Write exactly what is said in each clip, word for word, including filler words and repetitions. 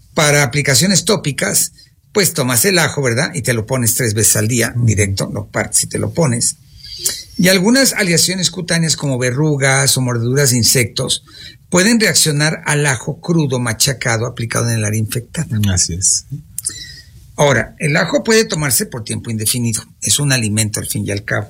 Para aplicaciones tópicas, pues tomas el ajo, ¿verdad? Y te lo pones tres veces al día, uh-huh. directo, lo partes y te lo pones. Y algunas aleaciones cutáneas como verrugas o mordeduras de insectos pueden reaccionar al ajo crudo machacado aplicado en el área infectada. Así es. Ahora, el ajo puede tomarse por tiempo indefinido, es un alimento al fin y al cabo.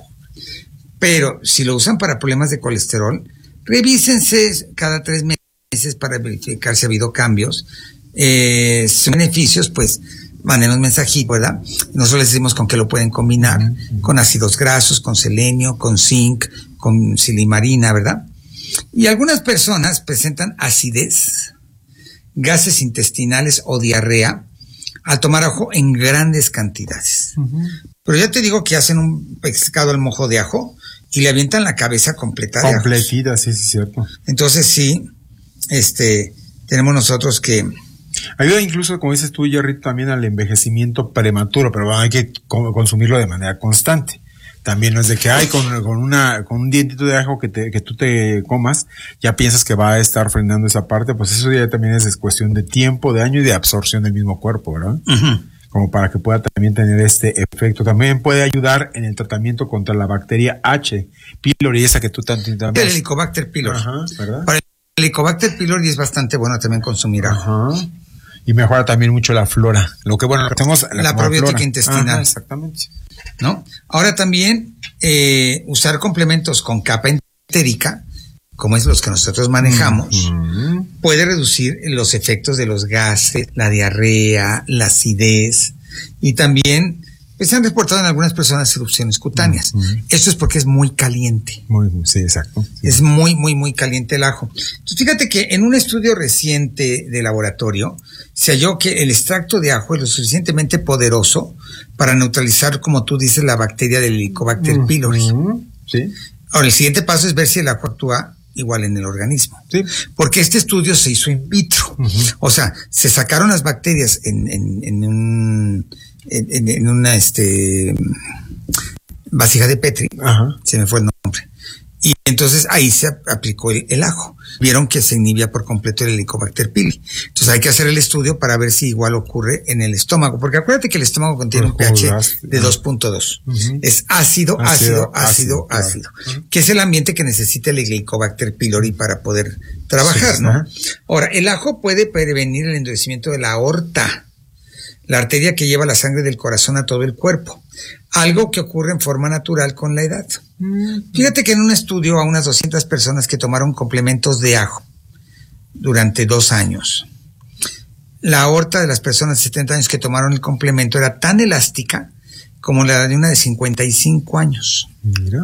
Pero si lo usan para problemas de colesterol, revísense cada tres meses para verificar si ha habido cambios. Eh, son beneficios, pues mándenos mensajito, ¿verdad? Nosotros les decimos con qué lo pueden combinar, uh-huh. con ácidos grasos, con selenio, con zinc, con silimarina, ¿verdad? Y algunas personas presentan acidez, gases intestinales o diarrea al tomar ajo en grandes cantidades. Uh-huh. Pero ya te digo que hacen un pescado al mojo de ajo y le avientan la cabeza completa de completita, sí, sí, cierto. Entonces sí, este, tenemos nosotros que ayuda incluso, como dices tú, Jerry, también al envejecimiento prematuro, pero hay que consumirlo de manera constante. También no es de que hay con, con una con un dientito de ajo que te, que tú te comas, ya piensas que va a estar frenando esa parte, pues eso ya también es cuestión de tiempo, de año y de absorción del mismo cuerpo, ¿verdad? Uh-huh. Como para que pueda también tener este efecto. También puede ayudar en el tratamiento contra la bacteria H. pylori, esa que tú tanto El Helicobacter pylori. Ajá, ¿verdad? Para el Helicobacter pylori es bastante bueno también consumir ajo. Ajá. Y mejora también mucho la flora. Lo que bueno, tenemos la, la probiótica flora. intestinal. Ajá, exactamente. ¿No? Ahora también eh, usar complementos con capa entérica, como es los que nosotros manejamos, uh-huh. puede reducir los efectos de los gases, la diarrea, la acidez, y también pues, se han reportado en algunas personas erupciones cutáneas. Uh-huh. Esto es porque es muy caliente. Muy, sí, exacto. Sí. Es muy, muy, muy caliente el ajo. Entonces, fíjate que en un estudio reciente de laboratorio se halló que el extracto de ajo es lo suficientemente poderoso para neutralizar, como tú dices, la bacteria del Helicobacter uh-huh. pylori. Sí. Ahora, el siguiente paso es ver si el ajo actúa igual en el organismo. Sí. Porque este estudio se hizo in vitro. Uh-huh. O sea, se sacaron las bacterias en, en, en un, en, en una, este, vasija de Petri. Uh-huh. Se me fue el nombre. Y entonces ahí se aplicó el, el ajo. Vieron que se inhibía por completo el Helicobacter pylori. Entonces hay que hacer el estudio para ver si igual ocurre en el estómago. Porque acuérdate que el estómago contiene un pH de dos punto dos. Uh-huh. Es ácido, ácido, ácido, ácido, ácido. Claro. Uh-huh. Que es el ambiente que necesita el Helicobacter pylori para poder trabajar, sí, ¿no? Uh-huh. Ahora, el ajo puede prevenir el endurecimiento de la aorta, la arteria que lleva la sangre del corazón a todo el cuerpo. Algo que ocurre en forma natural con la edad. Mm. Fíjate que en un estudio a unas doscientas personas que tomaron complementos de ajo durante dos años, la aorta de las personas de setenta años que tomaron el complemento era tan elástica como la de una de cincuenta y cinco años. Mira.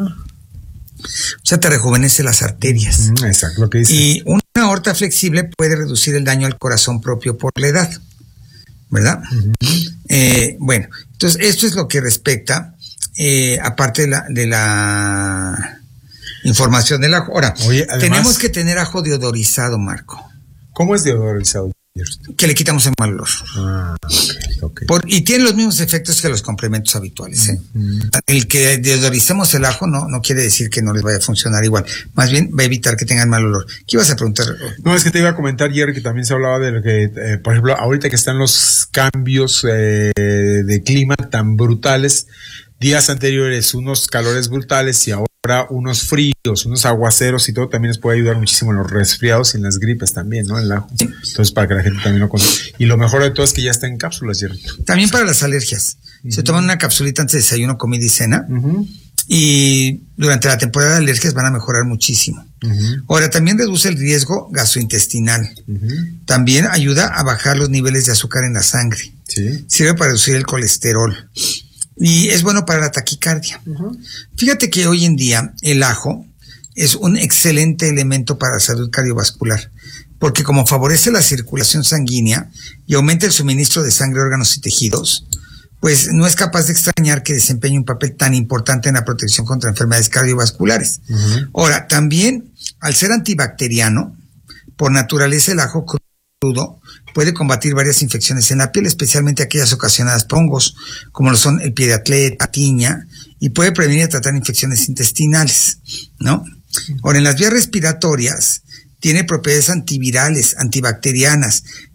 O sea, te rejuvenece las arterias. Mm, exacto lo que dice. Y una aorta flexible puede reducir el daño al corazón propio por la edad, ¿verdad? Uh-huh. Eh, bueno, entonces esto es lo que respecta, eh, aparte de la, de la información del ajo. Ahora, Oye, además, tenemos que tener ajo deodorizado, Marco. ¿Cómo es deodorizado? Que le quitamos el mal olor. Ah, okay, okay. Por, y tiene los mismos efectos que los complementos habituales. ¿eh? Uh-huh. El que deodoricemos el ajo no, no quiere decir que no les vaya a funcionar igual. Más bien va a evitar que tengan mal olor. ¿Qué ibas a preguntar? No, es que te iba a comentar, Jerry, que también se hablaba de lo que, eh, por ejemplo, ahorita que están los cambios eh, de clima tan brutales, días anteriores unos calores brutales y ahora unos fríos, unos aguaceros y todo, también les puede ayudar muchísimo en los resfriados y en las gripes también, ¿no? El ajo. Sí. Entonces, para que la gente también lo consume. Y lo mejor de todo es que ya está en cápsulas, Jerry. También para las alergias. Uh-huh. Se toman una capsulita antes de desayuno, comida y cena. Uh-huh. Y durante la temporada de alergias van a mejorar muchísimo. Uh-huh. Ahora, también reduce el riesgo gastrointestinal. Uh-huh. También ayuda a bajar los niveles de azúcar en la sangre. Sí. Sirve para reducir el colesterol. Y es bueno para la taquicardia. Uh-huh. Fíjate que hoy en día el ajo es un excelente elemento para la salud cardiovascular, porque como favorece la circulación sanguínea y aumenta el suministro de sangre, órganos y tejidos, pues no es capaz de extrañar que desempeñe un papel tan importante en la protección contra enfermedades cardiovasculares. Uh-huh. Ahora, también, al ser antibacteriano, por naturaleza el ajo crudo puede combatir varias infecciones en la piel, especialmente aquellas ocasionadas por hongos, como lo son el pie de atleta, tiña, y puede prevenir y tratar infecciones intestinales, ¿no? Ahora, en las vías respiratorias, tiene propiedades antivirales, antibacterianas,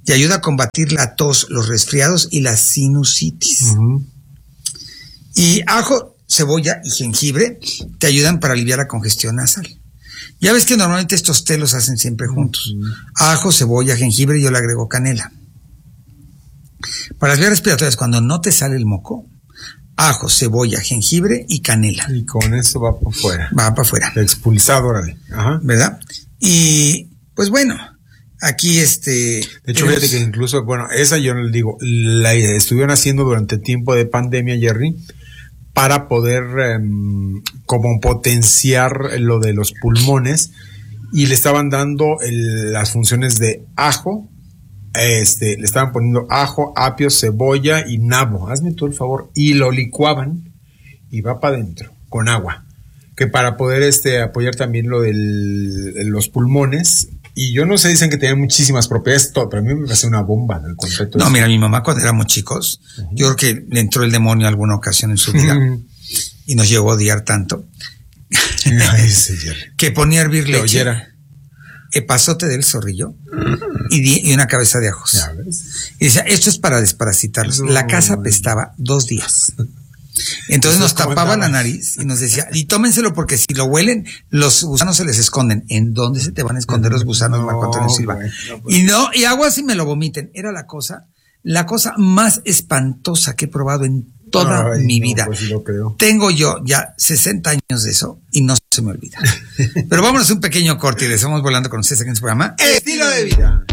y ayuda a combatir la tos, los resfriados y la sinusitis. Uh-huh. Y ajo, cebolla y jengibre te ayudan para aliviar la congestión nasal. Ya ves que normalmente estos té los hacen siempre juntos. Uh-huh. Ajo, cebolla, jengibre y yo le agrego canela. Para las vías respiratorias, cuando no te sale el moco, ajo, cebolla, jengibre y canela. Y con eso va para afuera. Va para afuera. Expulsado, órale. Ajá. ¿Verdad? Y pues bueno, aquí este... De hecho, fíjate que incluso, bueno, esa yo le digo, la estuvieron haciendo durante el tiempo de pandemia, Jerry, para poder um, como potenciar lo de los pulmones, y le estaban dando el, las funciones de ajo, este, le estaban poniendo ajo, apio, cebolla y nabo, hazme tú el favor, y lo licuaban y va para adentro con agua, que para poder este apoyar también lo de los pulmones. Y yo no sé, dicen que tenía muchísimas propiedades, todo, pero a mí me parece una bomba en el concepto. No, mira, mi mamá cuando éramos chicos, uh-huh. yo creo que le entró el demonio alguna ocasión en su vida uh-huh. y nos llegó a odiar tanto Ay, que ponía a hervir leche, oyera. epazote del zorrillo y, di, y una cabeza de ajos. ¿Ya ves? Y decía, esto es para desparasitarlos. No, la casa apestaba dos días. Entonces nos tapaba la nariz y nos decía, y tómenselo porque si lo huelen, los gusanos se les esconden. ¿En dónde se te van a esconder los gusanos, no, Marco Antonio Silva? Bueno, no, pues. Y no, y agua si me lo vomiten. Era la cosa, la cosa más espantosa que he probado en toda Ay, mi no, vida. Pues sí lo creo. Tengo yo ya sesenta años de eso y no se me olvida. Pero vámonos a un pequeño corte y les vamos volando con ustedes aquí en su programa Estilo de Vida.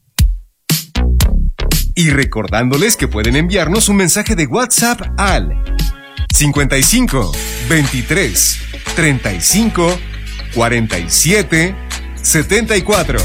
Y recordándoles que pueden enviarnos un mensaje de WhatsApp al cincuenta y cinco, veintitrés, treinta y cinco, cuarenta y siete, setenta y cuatro.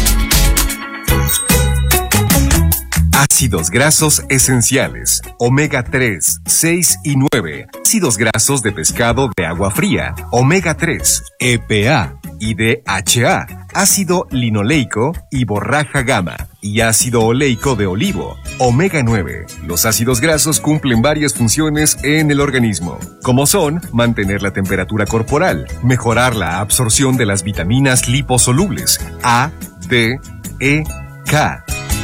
Ácidos grasos esenciales, omega tres, seis y nueve. Ácidos grasos de pescado de agua fría, omega tres, E P A y D H A. Ácido linoleico y borraja gamma. Y ácido oleico de olivo, omega nueve. Los ácidos grasos cumplen varias funciones en el organismo, como son mantener la temperatura corporal, mejorar la absorción de las vitaminas liposolubles A, D, E, K.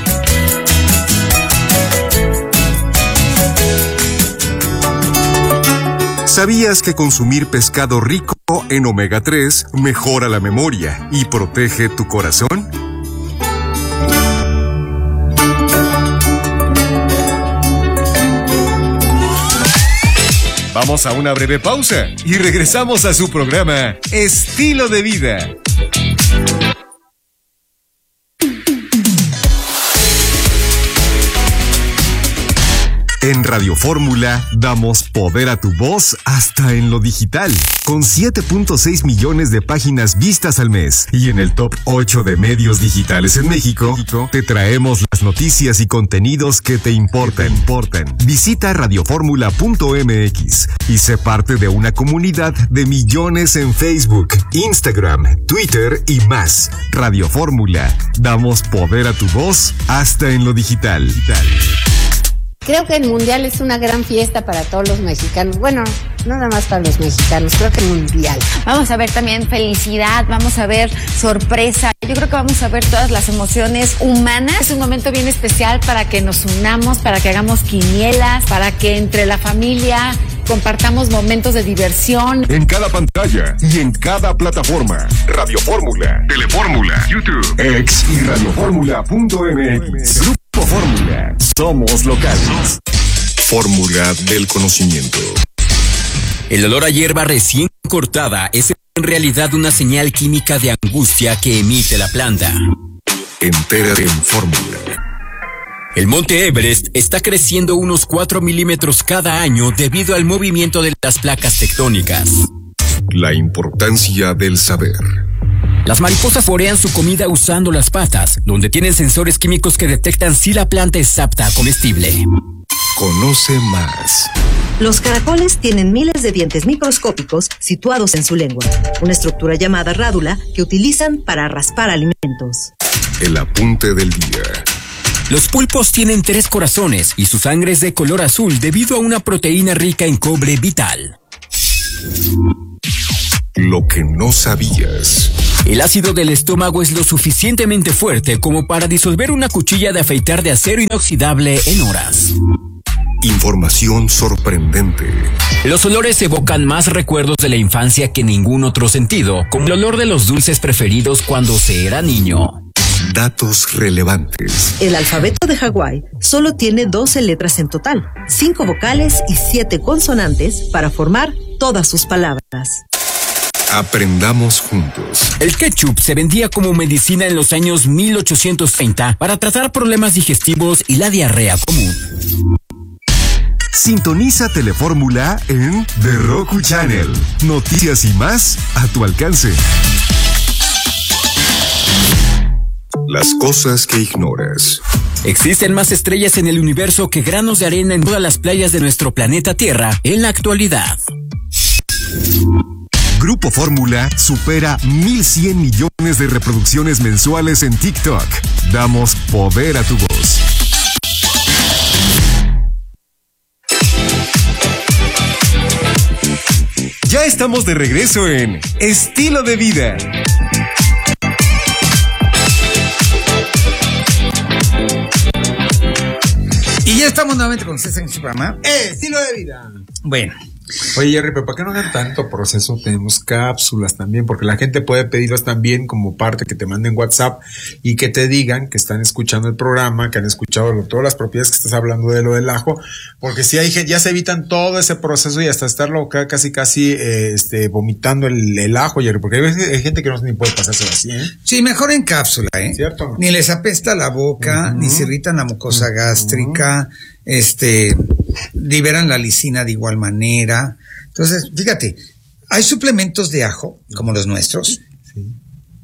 ¿Sabías que consumir pescado rico en omega tres mejora la memoria y protege tu corazón? Vamos a una breve pausa y regresamos a su programa Estilo de Vida. En Radio Fórmula damos poder a tu voz hasta en lo digital, con siete punto seis millones de páginas vistas al mes. Y en el top ocho de medios digitales en México, te traemos las noticias y contenidos que te importan. importan. Visita radioformula punto m x y sé parte de una comunidad de millones en Facebook, Instagram, Twitter y más. Radio Fórmula, damos poder a tu voz hasta en lo digital. digital. Creo que el Mundial es una gran fiesta para todos los mexicanos. Bueno, no nada más para los mexicanos, creo que mundial. Vamos a ver también felicidad, vamos a ver sorpresa. Yo creo que vamos a ver todas las emociones humanas. Es un momento bien especial para que nos unamos, para que hagamos quinielas, para que entre la familia compartamos momentos de diversión. En cada pantalla y en cada plataforma. Radio Fórmula, Telefórmula, YouTube, X y radioformula punto m x. Grupo Fórmula. Somos locales. Fórmula del conocimiento. El olor a hierba recién cortada es en realidad una señal química de angustia que emite la planta. Entérate en Fórmula. El monte Everest está creciendo unos cuatro milímetros cada año debido al movimiento de las placas tectónicas. La importancia del saber. Las mariposas forean su comida usando las patas, donde tienen sensores químicos que detectan si la planta es apta a comestible. Conoce más. Los caracoles tienen miles de dientes microscópicos situados en su lengua, una estructura llamada rádula que utilizan para raspar alimentos. El apunte del día. Los pulpos tienen tres corazones y su sangre es de color azul debido a una proteína rica en cobre vital. Lo que no sabías. El ácido del estómago es lo suficientemente fuerte como para disolver una cuchilla de afeitar de acero inoxidable en horas. Información sorprendente. Los olores evocan más recuerdos de la infancia que ningún otro sentido, como el olor de los dulces preferidos cuando se era niño. Datos relevantes. El alfabeto de Hawái solo tiene doce letras en total, cinco vocales y siete consonantes para formar todas sus palabras. Aprendamos juntos. El ketchup se vendía como medicina en los años mil ochocientos treinta para tratar problemas digestivos y la diarrea común. Sintoniza Telefórmula en The Roku Channel. Noticias y más a tu alcance. Las cosas que ignoras. Existen más estrellas en el universo que granos de arena en todas las playas de nuestro planeta Tierra en la actualidad. Grupo Fórmula supera mil cien millones de reproducciones mensuales en TikTok. Damos poder a tu voz. Ya estamos de regreso en Estilo de Vida. Y ya estamos nuevamente con César en su programa. ¡Eh, estilo de vida! Bueno. Oye, Jerry, pero ¿para qué no hagan tanto proceso? Tenemos cápsulas también, porque la gente puede pedirlas también como parte, que te manden WhatsApp y que te digan que están escuchando el programa, que han escuchado lo, todas las propiedades que estás hablando de lo del ajo, porque si hay gente, ya se evitan todo ese proceso y hasta estarlo casi casi eh, este vomitando el, el ajo, Jerry, porque hay, hay gente que no ni puede pasárselo así, ¿eh? Sí, mejor en cápsula, ¿eh? ¿Cierto? Ni les apesta la boca, uh-huh. ni se irritan la mucosa uh-huh. gástrica, este, liberan la lisina de igual manera. Entonces, fíjate, hay suplementos de ajo, como los nuestros, sí.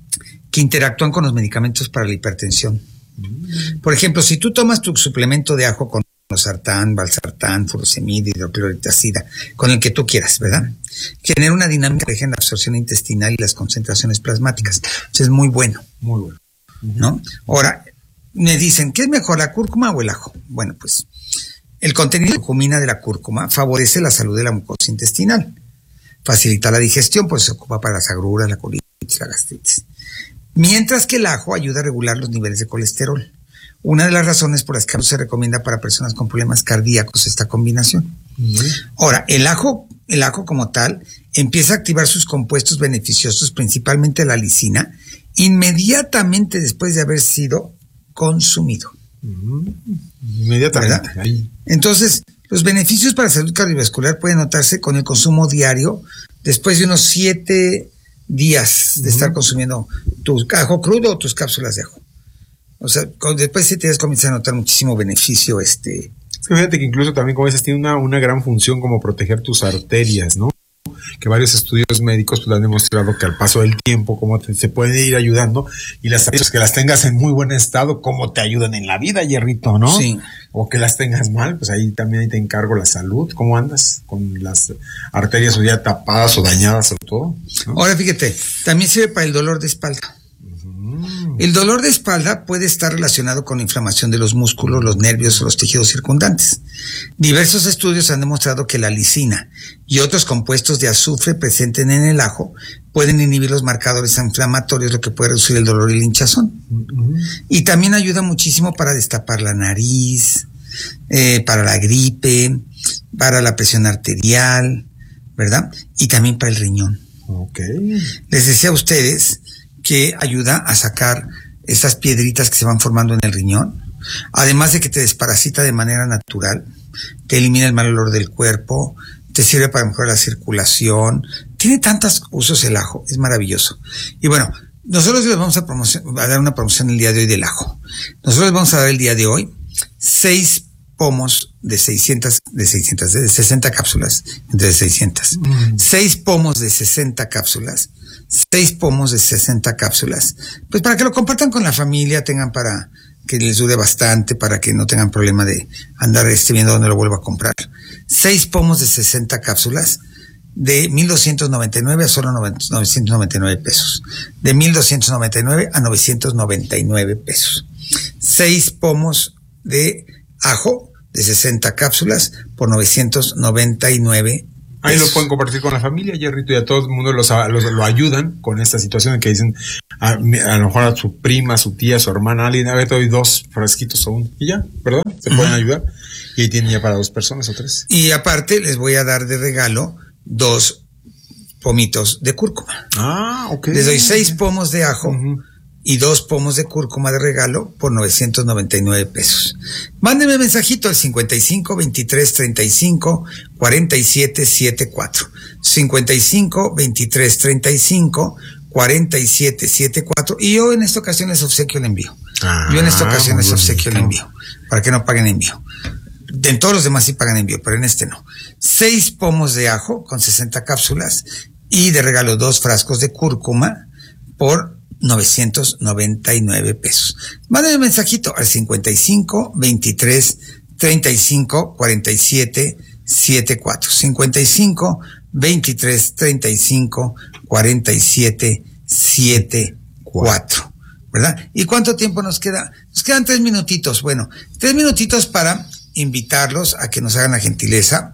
que interactúan con los medicamentos para la hipertensión. Mm. Por ejemplo, si tú tomas tu suplemento de ajo con losartán, valsartán, furosemida, hidroclorotiazida, con el que tú quieras, ¿verdad? Genera una dinámica que en la absorción intestinal y las concentraciones plasmáticas. Entonces, es muy bueno. Muy bueno. Uh-huh. ¿No? Ahora, me dicen, ¿qué es mejor, la cúrcuma o el ajo? Bueno, pues el contenido de curcumina de la cúrcuma favorece la salud de la mucosa intestinal, facilita la digestión, pues se ocupa para las agruras, la colitis, la gastritis. Mientras que el ajo ayuda a regular los niveles de colesterol. Una de las razones por las que se recomienda para personas con problemas cardíacos esta combinación. Uh-huh. Ahora, el ajo, el ajo como tal empieza a activar sus compuestos beneficiosos, principalmente la lisina, inmediatamente después de haber sido consumido. Uh-huh. Inmediatamente. Ahí. Entonces, los beneficios para la salud cardiovascular pueden notarse con el consumo diario después de unos siete días de uh-huh. estar consumiendo tu ajo crudo o tus cápsulas de ajo. O sea, después de siete días comienzas a notar muchísimo beneficio. Este. Es que fíjate que incluso también, como dices, tiene una, una gran función como proteger tus arterias, ¿no? Que varios estudios médicos pues han demostrado que al paso del tiempo cómo te, se puede ir ayudando, y las arterias que las tengas en muy buen estado, cómo te ayudan en la vida, Hierrito, ¿no? Sí. O que las tengas mal, pues ahí también ahí te encargo la salud. ¿Cómo andas con las arterias o ya tapadas o dañadas o todo, ¿no? Ahora fíjate, también sirve para el dolor de espalda. El dolor de espalda puede estar relacionado con la inflamación de los músculos, los nervios o los tejidos circundantes. Diversos estudios han demostrado que la lisina y otros compuestos de azufre presentes en el ajo pueden inhibir los marcadores inflamatorios, lo que puede reducir el dolor y la hinchazón. Uh-huh. Y también ayuda muchísimo para destapar la nariz, eh, para la gripe, para la presión arterial, ¿verdad? Y también para el riñón. Okay. Les decía a ustedes que ayuda a sacar esas piedritas que se van formando en el riñón, además de que te desparasita de manera natural, te elimina el mal olor del cuerpo, te sirve para mejorar la circulación, tiene tantos usos el ajo, es maravilloso. Y bueno, nosotros les vamos a, promocion- a dar una promoción el día de hoy del ajo. Nosotros les vamos a dar el día de hoy seis pomos de seiscientas, de seiscientas, de sesenta cápsulas, entre seiscientas. Mm. Seis pomos de sesenta cápsulas. Seis pomos de sesenta cápsulas, pues para que lo compartan con la familia, tengan para que les ayude bastante, para que no tengan problema de andar este viendo dónde lo vuelvo a comprar. Seis pomos de sesenta cápsulas de mil doscientos noventa y nueve a solo novecientos noventa y nueve pesos. De mil doscientos noventa y nueve a novecientos noventa y nueve pesos. Seis pomos de ajo de sesenta cápsulas por novecientos noventa y nueve Ahí lo pueden compartir con la familia, Jerrito, y a todo el mundo los, los, lo ayudan con esta situación en que dicen a, a lo mejor a su prima, a su tía, a su hermana, a alguien, a ver, te doy dos frasquitos o uno, y ya, ¿verdad? Se pueden uh-huh. ayudar, y ahí tienen ya para dos personas o tres. Y aparte les voy a dar de regalo dos pomitos de cúrcuma. Ah, ok. Les doy seis pomos de ajo uh-huh. y dos pomos de cúrcuma de regalo por novecientos noventa y nueve pesos. Mándenme mensajito al cincuenta y cinco, veintitrés, treinta y cinco, cuarenta y siete, setenta y cuatro. cincuenta y cinco, veintitrés, treinta y cinco, cuarenta y siete, setenta y cuatro. Y yo en esta ocasión les obsequio el envío. Ah, yo en esta ocasión les obsequio el envío. Para que no paguen envío. En todos los demás sí pagan envío, pero en este no. Seis pomos de ajo con sesenta cápsulas y de regalo dos frascos de cúrcuma por novecientos noventa y nueve pesos. Mándenme un mensajito al cincuenta y cinco, veintitrés, treinta y cinco, cuarenta y siete, setenta y cuatro. cincuenta y cinco, veintitrés, treinta y cinco, cuarenta y siete, setenta y cuatro. ¿Verdad? ¿Y cuánto tiempo nos queda? Nos quedan tres minutitos. Bueno, tres minutitos para invitarlos a que nos hagan la gentileza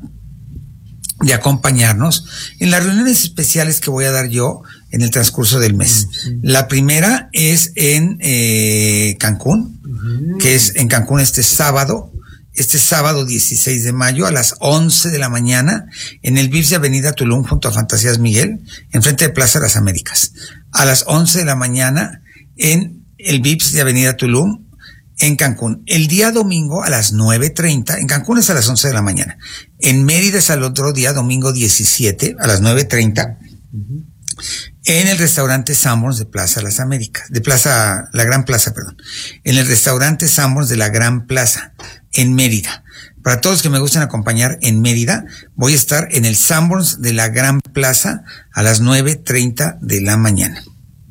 de acompañarnos en las reuniones especiales que voy a dar yo en el transcurso del mes. Uh-huh. La primera es en eh, Cancún, uh-huh. que es en Cancún este sábado, este sábado dieciséis de mayo a las once de la mañana en el V I P S de Avenida Tulum junto a Fantasías Miguel, enfrente de Plaza Las Américas. A las once de la mañana en el V I P S de Avenida Tulum en Cancún. El día domingo a las nueve treinta, en Cancún es a las once de la mañana. En Mérida es al otro día, domingo diecisiete, a las nueve treinta, uh-huh. en el restaurante Sanborns de Plaza Las Américas, de Plaza, la Gran Plaza, perdón. En el restaurante Sanborns de la Gran Plaza, en Mérida. Para todos los que me gusten acompañar en Mérida, voy a estar en el Sanborns de la Gran Plaza a las nueve treinta de la mañana.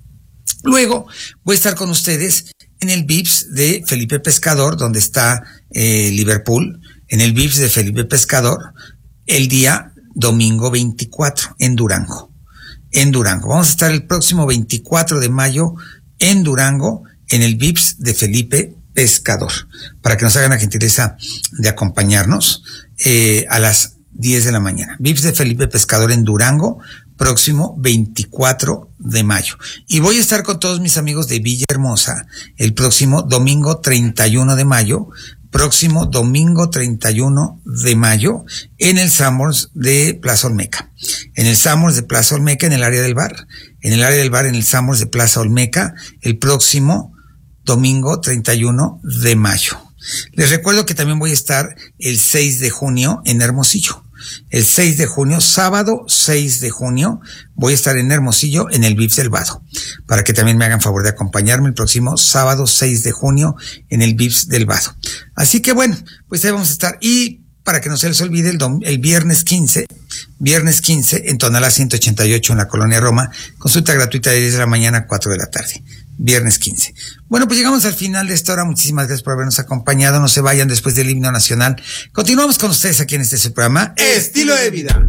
Luego voy a estar con ustedes en el V I P S de Felipe Pescador, donde está eh, Liverpool, en el V I P S de Felipe Pescador, el día domingo veinticuatro, en Durango. En Durango. Vamos a estar el próximo veinticuatro de mayo en Durango, en el V I P S de Felipe Pescador, para que nos hagan la gentileza de acompañarnos eh, a las diez de la mañana. V I P S de Felipe Pescador en Durango, próximo veinticuatro de mayo. Y voy a estar con todos mis amigos de Villahermosa el próximo domingo treinta y uno de mayo, próximo domingo treinta y uno de mayo, en el Sanborns de Plaza Olmeca. En el Sanborns de Plaza Olmeca, en el área del bar. En el área del bar, en el Sanborns de Plaza Olmeca, el próximo domingo treinta y uno de mayo. Les recuerdo que también voy a estar el seis de junio en Hermosillo. El seis de junio, sábado seis de junio, voy a estar en Hermosillo en el V I P S del Vado, para que también me hagan favor de acompañarme el próximo sábado seis de junio en el V I P S del Vado. Así que bueno, pues ahí vamos a estar. Y para que no se les olvide, el, dom- el viernes quince, viernes quince en Tonalá ciento ochenta y ocho en la Colonia Roma, consulta gratuita de diez de la mañana a cuatro de la tarde. Viernes quince. Bueno, pues llegamos al final de esta hora. Muchísimas gracias por habernos acompañado. No se vayan después del himno nacional. Continuamos con ustedes aquí en este su programa Estilo de Vida.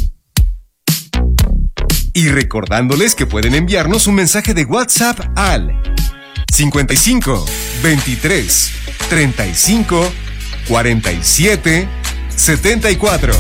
Y recordándoles que pueden enviarnos un mensaje de WhatsApp al cincuenta y cinco, veintitrés, treinta y cinco, cuarenta y siete, setenta y cuatro.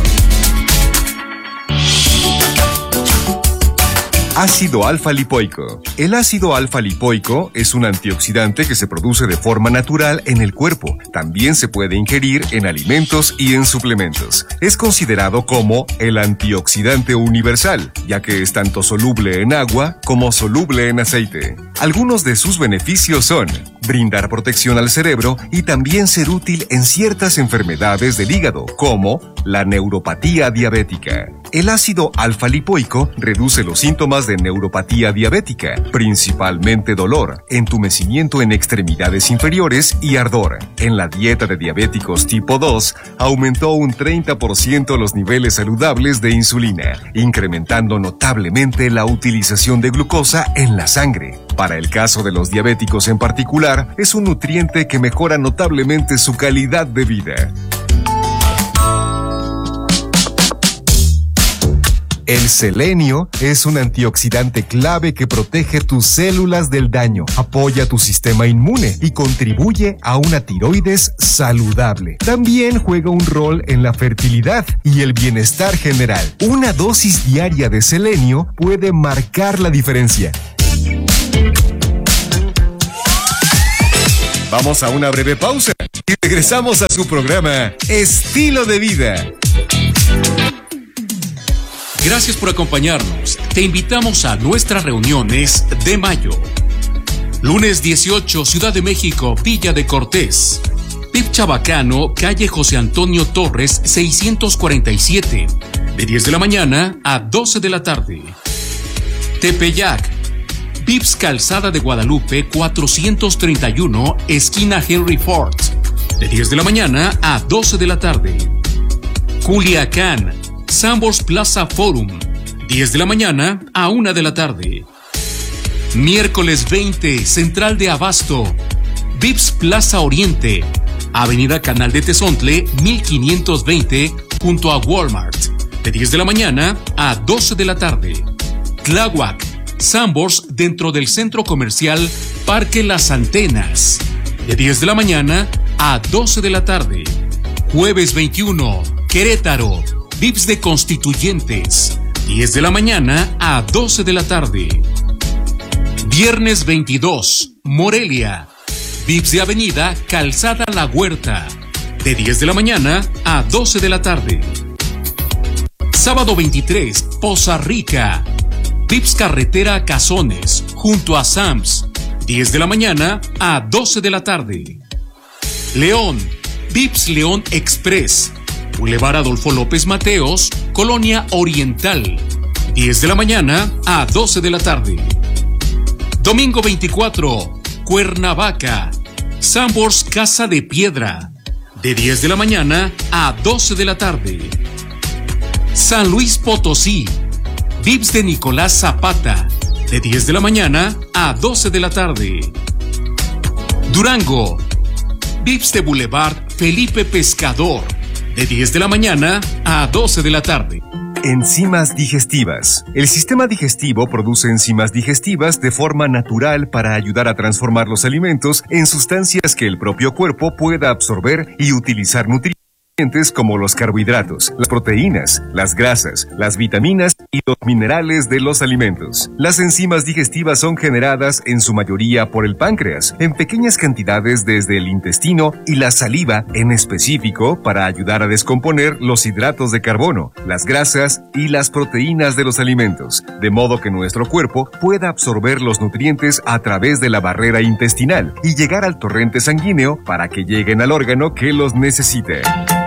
Ácido alfa-lipoico. El ácido alfa-lipoico es un antioxidante que se produce de forma natural en el cuerpo. También se puede ingerir en alimentos y en suplementos. Es considerado como el antioxidante universal, ya que es tanto soluble en agua como soluble en aceite. Algunos de sus beneficios son brindar protección al cerebro y también ser útil en ciertas enfermedades del hígado, como la neuropatía diabética. El ácido alfa-lipoico reduce los síntomas de neuropatía diabética, principalmente dolor, entumecimiento en extremidades inferiores y ardor. En la dieta de diabéticos tipo dos, aumentó un treinta por ciento los niveles saludables de insulina, incrementando notablemente la utilización de glucosa en la sangre. Para el caso de los diabéticos en particular, es un nutriente que mejora notablemente su calidad de vida. El selenio es un antioxidante clave que protege tus células del daño, apoya tu sistema inmune y contribuye a una tiroides saludable. También juega un rol en la fertilidad y el bienestar general. Una dosis diaria de selenio puede marcar la diferencia. Vamos a una breve pausa y regresamos a su programa Estilo de Vida. Gracias por acompañarnos. Te invitamos a nuestras reuniones de mayo. Lunes dieciocho, Ciudad de México, Villa de Cortés. V I P Chabacano, calle José Antonio Torres, seiscientos cuarenta y siete. De diez de la mañana a doce de la tarde. Tepeyac. Vips Calzada de Guadalupe, cuatrocientos treinta y uno, esquina Henry Ford. De diez de la mañana a doce de la tarde. Culiacán. Sambors Plaza Forum, diez de la mañana a una de la tarde. Miércoles veinte, Central de Abasto, Vips Plaza Oriente, Avenida Canal de Tezontle, mil quinientos veinte, junto a Walmart, de diez de la mañana a doce de la tarde. Tláhuac, Sambors dentro del Centro Comercial Parque Las Antenas, de diez de la mañana a doce de la tarde. Jueves veintiuno, Querétaro, Vips de Constituyentes, diez de la mañana a doce de la tarde. Viernes veintidós, Morelia, Vips de Avenida Calzada La Huerta, de diez de la mañana a doce de la tarde. Sábado veintitrés, Poza Rica, Vips Carretera Cazones, junto a Sams, diez de la mañana a doce de la tarde. León, Vips León Express, Boulevard Adolfo López Mateos, Colonia Oriental, diez de la mañana a doce de la tarde. Domingo veinticuatro, Cuernavaca, Sambors Casa de Piedra, de diez de la mañana a doce de la tarde. San Luis Potosí, Vips de Nicolás Zapata, de diez de la mañana a doce de la tarde. Durango, Vips de Boulevard Felipe Pescador, de diez de la mañana a doce de la tarde. Enzimas digestivas. El sistema digestivo produce enzimas digestivas de forma natural para ayudar a transformar los alimentos en sustancias que el propio cuerpo pueda absorber y utilizar nutrientes como los carbohidratos, las proteínas, las grasas, las vitaminas y los minerales de los alimentos. Las enzimas digestivas son generadas en su mayoría por el páncreas, en pequeñas cantidades desde el intestino y la saliva en específico para ayudar a descomponer los hidratos de carbono, las grasas y las proteínas de los alimentos, de modo que nuestro cuerpo pueda absorber los nutrientes a través de la barrera intestinal y llegar al torrente sanguíneo para que lleguen al órgano que los necesite.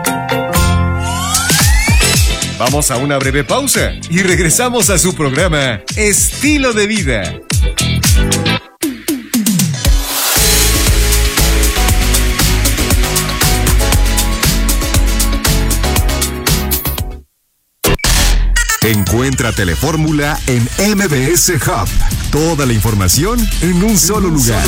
Vamos a una breve pausa y regresamos a su programa Estilo de Vida. Encuentra Telefórmula en M B S Hub. Toda la información en un solo lugar.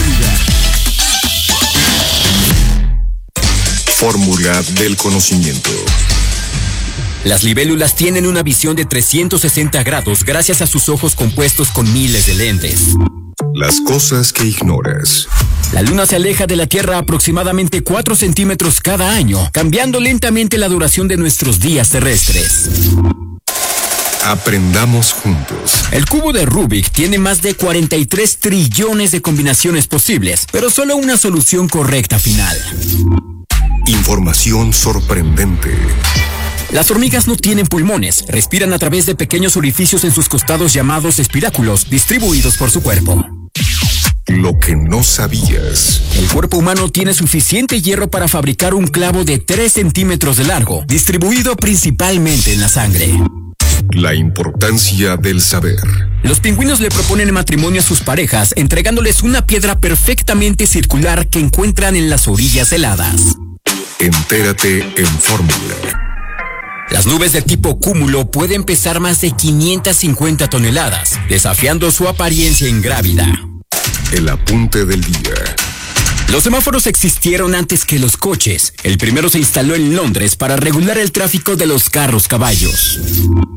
Fórmula del conocimiento. Las libélulas tienen una visión de trescientos sesenta grados gracias a sus ojos compuestos con miles de lentes. Las cosas que ignoras. La Luna se aleja de la Tierra aproximadamente cuatro centímetros cada año, cambiando lentamente la duración de nuestros días terrestres. Aprendamos juntos. El cubo de Rubik tiene más de cuarenta y tres trillones de combinaciones posibles, pero solo una solución correcta final. Información sorprendente. Las hormigas no tienen pulmones, respiran a través de pequeños orificios en sus costados llamados espiráculos, distribuidos por su cuerpo. Lo que no sabías. El cuerpo humano tiene suficiente hierro para fabricar un clavo de tres centímetros de largo, distribuido principalmente en la sangre. La importancia del saber. Los pingüinos le proponen matrimonio a sus parejas, entregándoles una piedra perfectamente circular que encuentran en las orillas heladas. Entérate en Fórmula. Las nubes de tipo cúmulo pueden pesar más de quinientas cincuenta toneladas, desafiando su apariencia ingrávida. El apunte del día. Los semáforos existieron antes que los coches. El primero se instaló en Londres para regular el tráfico de los carros caballos.